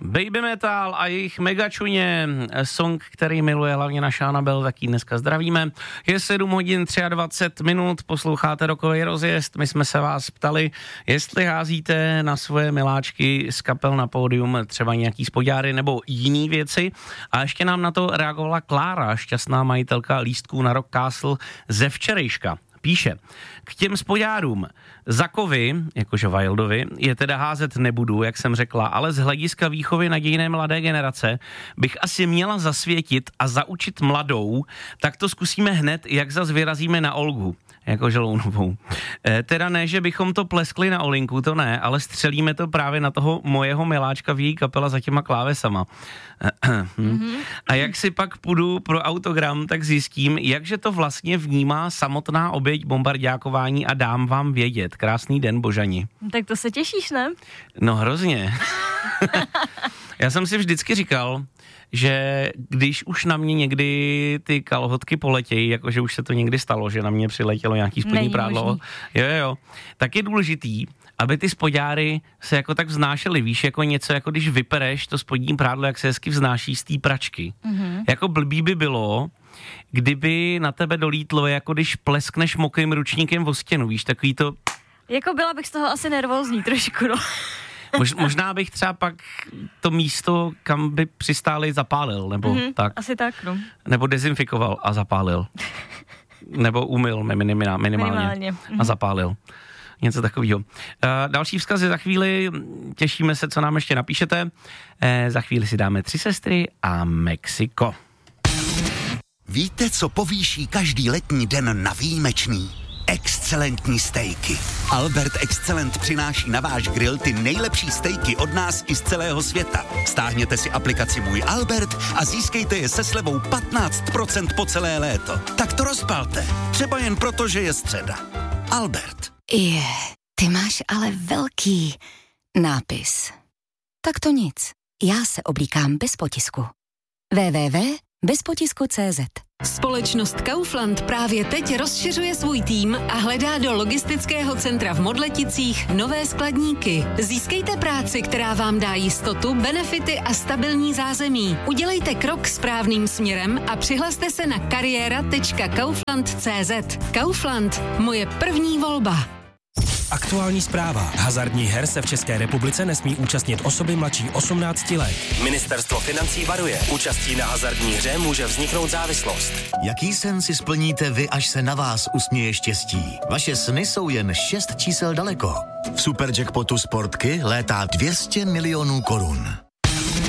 Baby Metal a jejich megačuně, song, který miluje hlavně naša Anabel, taky dneska zdravíme. Je 7 hodin 23 minut, posloucháte rokový rozjezd, my jsme se vás ptali, jestli házíte na svoje miláčky z kapel na pódium třeba nějaký spodňáry nebo jiný věci. A ještě nám na to reagovala Klára, šťastná majitelka lístků na Rock Castle ze včerejška. Píše, k těm spodňárům Zakovi, jakože Wildovi, je teda házet nebudu, jak jsem řekla, ale z hlediska výchovy nadějné mladé generace bych asi měla zasvětit a zaučit mladou, tak to zkusíme hned, jak zas vyrazíme na Olgu, jako Želounovou. Teda ne, že bychom to pleskli na Olinku, to ne, ale střelíme to právě na toho mojeho miláčka v její kapela za těma klávesama. A jak si pak půjdu pro autogram, tak zjistím, jakže to vlastně vnímá samotná oběť bombardákování a dám vám vědět. Krásný den, Božani. Tak to se těšíš, ne? No hrozně. Já jsem si vždycky říkal, že když už na mě někdy ty kalhotky poletějí, jakože už se to někdy stalo, že na mě přiletělo nějaký spodní prádlo, jo, tak je důležitý, aby ty spodňáry se jako tak vznášely, víš, jako něco, jako když vypereš to spodní prádlo, jak se hezky vznáší z té pračky. Jako blbý by bylo, kdyby na tebe dolítlo, jako když pleskneš mokrým ručníkem o stěnu, víš, takový to... Jako byla bych z toho asi nervózní trošku, no. Možná bych třeba pak to místo, kam by přistáli, zapálil, nebo tak. Asi tak, no. Nebo dezinfikoval a zapálil. Nebo umyl minimálně. A zapálil. Něco takového. Další vzkazy za chvíli, těšíme se, co nám ještě napíšete. Za chvíli si dáme 3 sestry a Mexiko. Víte, co povýší každý letní den na výjimečný? Excelentní stejky. Albert Excellent přináší na váš grill ty nejlepší stejky od nás i z celého světa. Stáhněte si aplikaci Můj Albert a získejte je se slevou 15% po celé léto. Tak to rozpalte. Třeba jen proto, že je středa. Albert. Ty máš ale velký nápis. Tak to nic. Já se oblíkám bez potisku. www.bezpotisku.cz. Společnost Kaufland právě teď rozšiřuje svůj tým a hledá do logistického centra v Modleticích nové skladníky. Získejte práci, která vám dá jistotu, benefity a stabilní zázemí. Udělejte krok správným směrem a přihlaste se na kariéra.kaufland.cz. Kaufland, moje první volba. Aktuální zpráva. Hazardních her se v České republice nesmí účastnit osoby mladší 18 let. Ministerstvo financí varuje. Účastí na hazardní hře může vzniknout závislost. Jaký sen si splníte vy, až se na vás usměje štěstí? Vaše sny jsou jen 6 čísel daleko. V Superjackpotu Sportky létá 200 milionů korun.